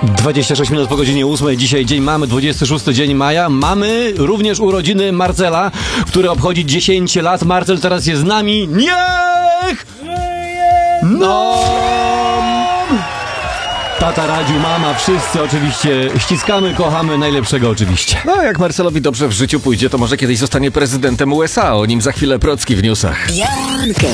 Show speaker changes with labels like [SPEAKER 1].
[SPEAKER 1] 26 minut po godzinie 8. Dzisiaj dzień mamy, 26 dzień maja. Mamy również urodziny Marcela, który obchodzi 10 lat. Marcel teraz jest z nami. Niech! No! Tata, Radziu, mama, wszyscy oczywiście ściskamy, kochamy, najlepszego oczywiście.
[SPEAKER 2] No, jak Marcelowi dobrze w życiu pójdzie, to może kiedyś zostanie prezydentem USA. O nim za chwilę Procki w newsach.